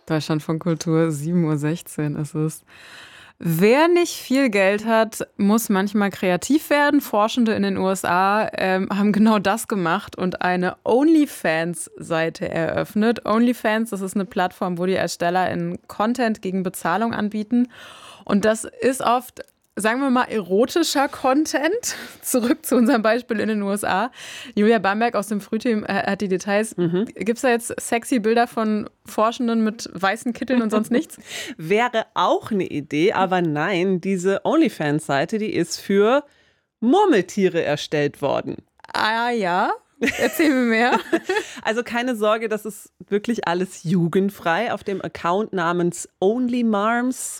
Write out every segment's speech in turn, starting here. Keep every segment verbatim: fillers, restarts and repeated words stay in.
Deutschlandfunk Kultur, sieben Uhr sechzehn ist es. Wer nicht viel Geld hat, muss manchmal kreativ werden. Forschende in den U S A ähm, haben genau das gemacht und eine OnlyFans-Seite eröffnet. OnlyFans, das ist eine Plattform, wo die Ersteller in Content gegen Bezahlung anbieten. Und das ist oft, sagen wir mal, erotischer Content. Zurück zu unserem Beispiel in den U S A. Julia Bamberg aus dem Frühteam äh, hat die Details. Mhm. Gibt es da jetzt sexy Bilder von Forschenden mit weißen Kitteln und sonst nichts? Wäre auch eine Idee, aber nein, diese OnlyFans-Seite, die ist für Murmeltiere erstellt worden. Ah ja, erzähl mir mehr. Also keine Sorge, das ist wirklich alles jugendfrei auf dem Account namens OnlyMarms.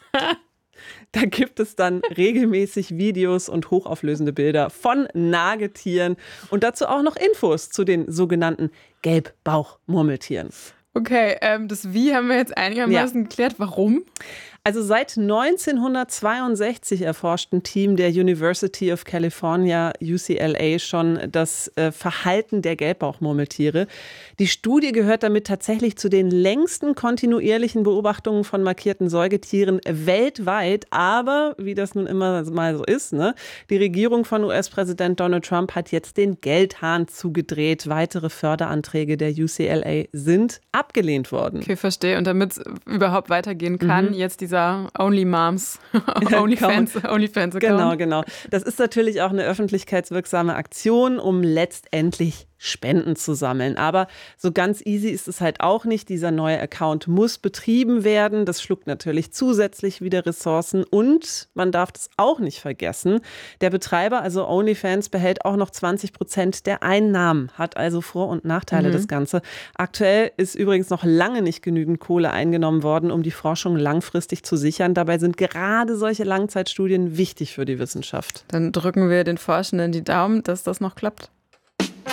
Da gibt es dann regelmäßig Videos und hochauflösende Bilder von Nagetieren und dazu auch noch Infos zu den sogenannten Gelbbauchmurmeltieren. Okay, ähm, das Wie haben wir jetzt einigermaßen ja. geklärt. Warum? Also seit neunzehnhundertzweiundsechzig erforscht ein Team der University of California, U C L A, schon das äh, Verhalten der Gelbbauchmurmeltiere. Die Studie gehört damit tatsächlich zu den längsten kontinuierlichen Beobachtungen von markierten Säugetieren weltweit. Aber, wie das nun immer mal so ist, ne, die Regierung von U S-Präsident Donald Trump hat jetzt den Geldhahn zugedreht. Weitere Förderanträge der U C L A sind abgelehnt worden. Okay, verstehe. Und damit es überhaupt weitergehen kann, mhm. jetzt diese Only Moms, OnlyFans, OnlyFans-Account. Genau, genau. Das ist natürlich auch eine öffentlichkeitswirksame Aktion, um letztendlich Spenden zu sammeln. Aber so ganz easy ist es halt auch nicht. Dieser neue Account muss betrieben werden. Das schluckt natürlich zusätzlich wieder Ressourcen. Und man darf das auch nicht vergessen. Der Betreiber, also OnlyFans, behält auch noch zwanzig Prozent der Einnahmen, hat also Vor- und Nachteile, mhm. das Ganze. Aktuell ist übrigens noch lange nicht genügend Kohle eingenommen worden, um die Forschung langfristig zu sichern. Dabei sind gerade solche Langzeitstudien wichtig für die Wissenschaft. Dann drücken wir den Forschenden die Daumen, dass das noch klappt.